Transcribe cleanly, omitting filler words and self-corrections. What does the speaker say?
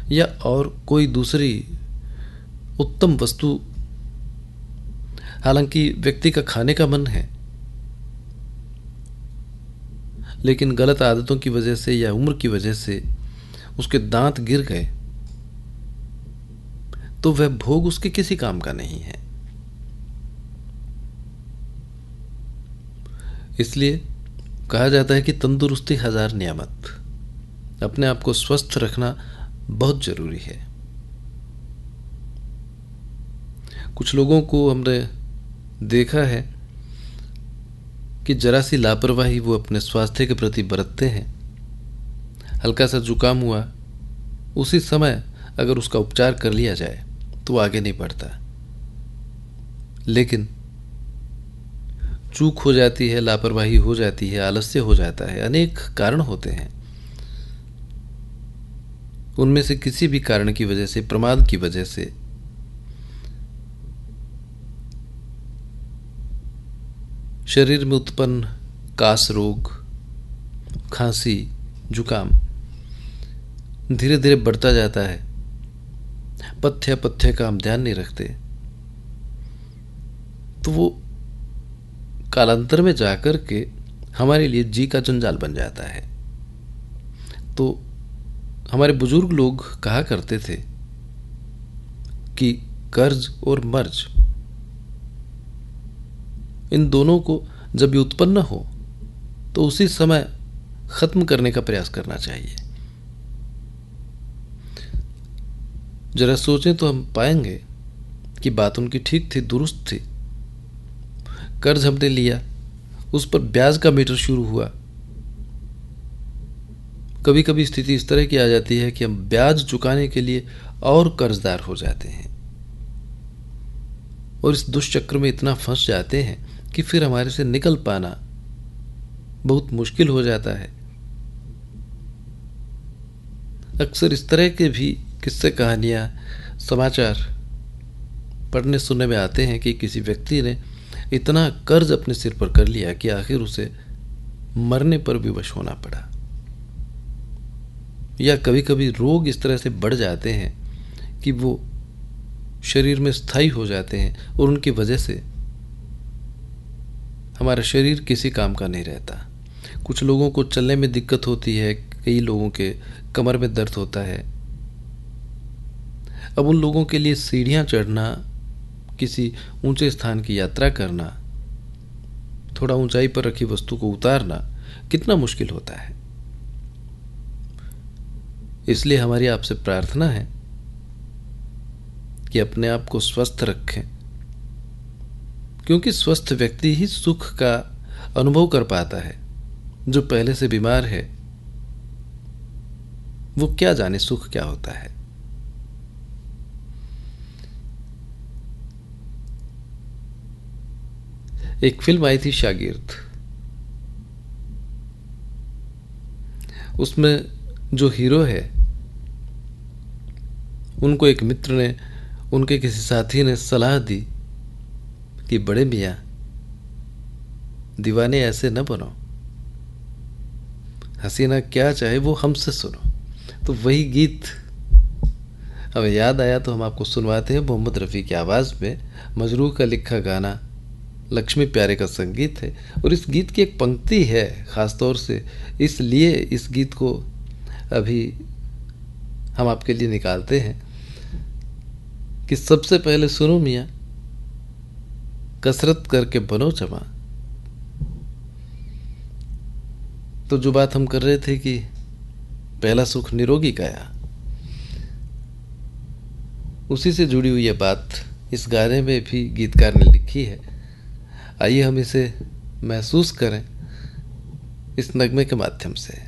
या और कोई दूसरी उत्तम वस्तु, हालांकि व्यक्ति का खाने का मन है, लेकिन गलत आदतों की वजह से या उम्र की वजह से उसके दांत गिर गए, तो वह भोग उसके किसी काम का नहीं है। इसलिए कहा जाता है कि तंदुरुस्ती हजार नियामत। अपने आप को स्वस्थ रखना बहुत जरूरी है। कुछ लोगों को हमने देखा है कि जरा सी लापरवाही वो अपने स्वास्थ्य के प्रति बरतते हैं। हल्का सा जुकाम हुआ, उसी समय अगर उसका उपचार कर लिया जाए तो आगे नहीं बढ़ता, लेकिन चूक हो जाती है, लापरवाही हो जाती है, आलस्य हो जाता है, अनेक कारण होते हैं। उनमें से किसी भी कारण की वजह से, प्रमाद की वजह से शरीर में उत्पन्न कास रोग, खांसी, जुकाम धीरे धीरे बढ़ता जाता है। पथ्य पथ्य का हम ध्यान नहीं रखते तो वो कालांतर में जाकर के हमारे लिए जी का जंजाल बन जाता है। तो हमारे बुजुर्ग लोग कहा करते थे कि कर्ज और मर्ज, इन दोनों को जब भी उत्पन्न हो तो उसी समय खत्म करने का प्रयास करना चाहिए। जरा सोचें तो हम पाएंगे कि बात उनकी ठीक थी, दुरुस्त थी। कर्ज हमने लिया, उस पर ब्याज का मीटर शुरू हुआ। कभी कभी स्थिति इस तरह की आ जाती है कि हम ब्याज चुकाने के लिए और कर्जदार हो जाते हैं और इस दुष्चक्र में इतना फंस जाते हैं कि फिर हमारे से निकल पाना बहुत मुश्किल हो जाता है। अक्सर इस तरह के भी किस्से, कहानियां, समाचार पढ़ने सुनने में आते हैं कि किसी व्यक्ति ने इतना कर्ज अपने सिर पर कर लिया कि आखिर उसे मरने पर विवश होना पड़ा। या कभी कभी रोग इस तरह से बढ़ जाते हैं कि वो शरीर में स्थायी हो जाते हैं और उनकी वजह से हमारा शरीर किसी काम का नहीं रहता। कुछ लोगों को चलने में दिक्कत होती है, कई लोगों के कमर में दर्द होता है। अब उन लोगों के लिए सीढ़ियां चढ़ना, किसी ऊंचे स्थान की यात्रा करना, थोड़ा ऊंचाई पर रखी वस्तु को उतारना कितना मुश्किल होता है। इसलिए हमारी आपसे प्रार्थना है कि अपने आप को स्वस्थ रखें, क्योंकि स्वस्थ व्यक्ति ही सुख का अनुभव कर पाता है। जो पहले से बीमार है वो क्या जाने सुख क्या होता है। एक फिल्म आई थी शागिर्द, उसमें जो हीरो है उनको एक मित्र ने, उनके किसी साथी ने सलाह दी कि बड़े मियां, दीवाने ऐसे न बनो, हसीना क्या चाहे वो हमसे सुनो। तो वही गीत हमें याद आया तो हम आपको सुनवाते हैं मोहम्मद रफ़ी की आवाज़ में। मजरूह का लिखा गाना, लक्ष्मी प्यारे का संगीत है और इस गीत की एक पंक्ति है ख़ास तौर से, इसलिए इस गीत को अभी हम आपके लिए निकालते हैं कि सबसे पहले सुनो मियाँ, कसरत करके बनो जवां। तो जो बात हम कर रहे थे कि पहला सुख निरोगी काया, उसी से जुड़ी हुई ये बात इस गाने में भी गीतकार ने लिखी है। आइए हम इसे महसूस करें इस नगमे के माध्यम से।